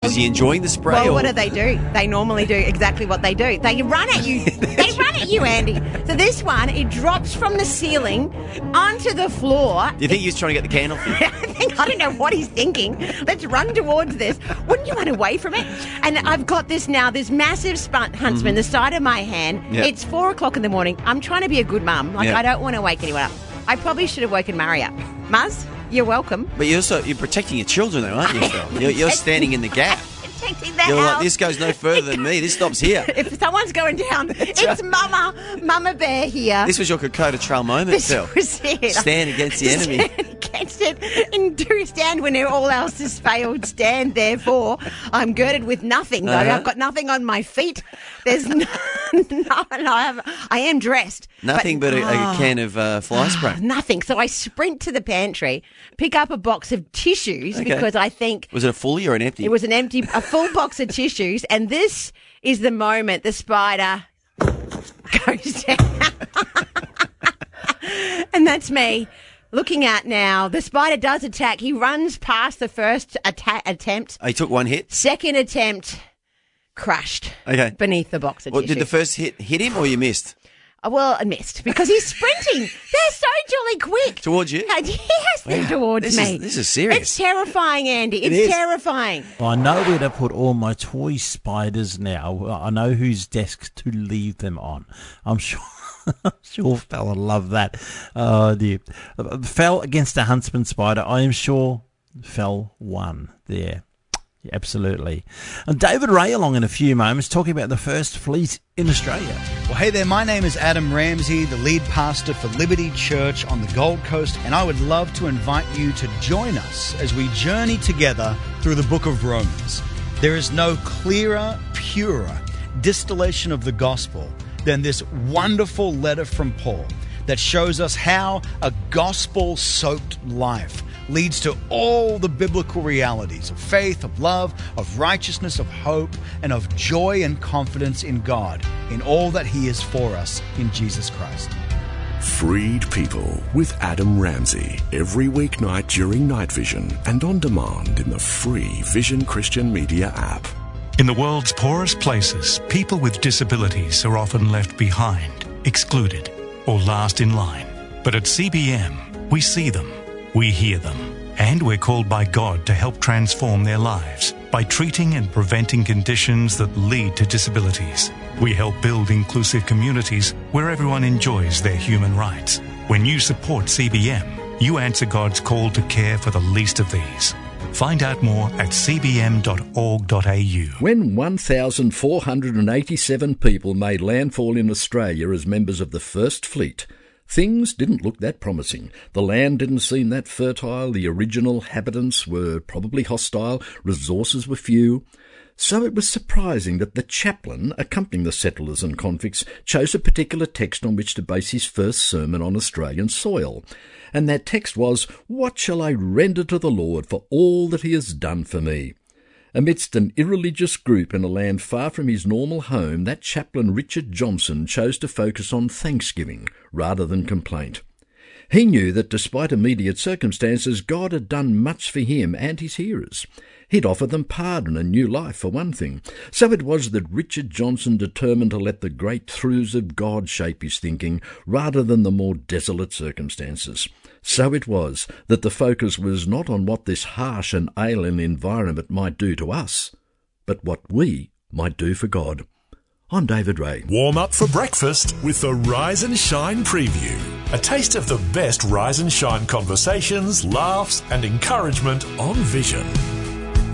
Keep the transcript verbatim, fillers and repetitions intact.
Is he enjoying the spray? Well, or? what do they do? They normally do exactly what they do. They run at you. They run at you, Andy. So this one, it drops from the ceiling onto the floor. Do you think he was trying to get the can off you? I think I don't know what he's thinking. Let's run towards this. Wouldn't you run away from it? And I've got this now, this massive spun- huntsman, mm. the side of my hand. Yep. It's four o'clock in the morning. I'm trying to be a good mum. Like, yep. I don't want to wake anyone up. I probably should have woken Murray up. Muzz, you're welcome. But you're also you're protecting your children, though, aren't you, Phil? You're, you're standing in the gap. Protecting the You're house. like, this goes no further than me. This stops here. If someone's going down, it's Mama, Mama Bear here. This was your Kokoda Trail moment, this Phil. Was it. Stand against the enemy. Stand against it and do stand when all else has failed. Stand, therefore, I'm girded with nothing, though. Uh-huh. I've got nothing on my feet. There's no, no, no I, have, I am dressed. Nothing but, but a, oh, a can of uh, fly spray. Nothing. So I sprint to the pantry, pick up a box of tissues okay. because I think... Was it a fully or an empty? It was an empty, a full box of tissues. And this is the moment the spider goes down. And that's me looking at now. The spider does attack. He runs past the first atta- attempt. Oh, he took one hit? Second attempt, crushed okay. beneath the box of well, tissues. Did the first hit hit him or you missed? Uh, well, I missed because he's sprinting. They're so jolly quick. Towards you? Yes, they're wow. towards this me. Is, this is serious. It's terrifying, Andy. It's it terrifying. I know where to put all my toy spiders now. I know whose desk to leave them on. I'm sure. I'm sure Fel will love that. Oh, dear. Fel against a huntsman spider. I am sure Fel won there. Yeah, absolutely. And David Ray along in a few moments talking about the First Fleet in Australia. Well, hey there, my name is Adam Ramsey, the lead pastor for Liberty Church on the Gold Coast, and I would love to invite you to join us as we journey together through the book of Romans. There is no clearer, purer distillation of the gospel than this wonderful letter from Paul that shows us how a gospel-soaked life leads to all the biblical realities of faith, of love, of righteousness, of hope, and of joy and confidence in God, in all that He is for us in Jesus Christ. Freed People with Adam Ramsey, every weeknight during Night Vision and on demand in the free Vision Christian Media app. In the world's poorest places, people with disabilities are often left behind, excluded, or last in line. But at C B M, we see them. We hear them, and we're called by God to help transform their lives by treating and preventing conditions that lead to disabilities. We help build inclusive communities where everyone enjoys their human rights. When you support C B M, you answer God's call to care for the least of these. Find out more at c b m dot org dot a u. When one thousand four hundred eighty-seven people made landfall in Australia as members of the First Fleet, things didn't look that promising. The land didn't seem that fertile, the original habitants were probably hostile, resources were few. So it was surprising that the chaplain accompanying the settlers and convicts chose a particular text on which to base his first sermon on Australian soil. And that text was, "What shall I render to the Lord for all that he has done for me?" Amidst an irreligious group in a land far from his normal home, that chaplain Richard Johnson chose to focus on thanksgiving rather than complaint. He knew that despite immediate circumstances, God had done much for him and his hearers. He'd offered them pardon and new life, for one thing. So it was that Richard Johnson determined to let the great truths of God shape his thinking, rather than the more desolate circumstances. So it was that the focus was not on what this harsh and alien environment might do to us, but what we might do for God. I'm David Ray. Warm up for breakfast with the Rise and Shine preview. A taste of the best Rise and Shine conversations, laughs and encouragement on Vision.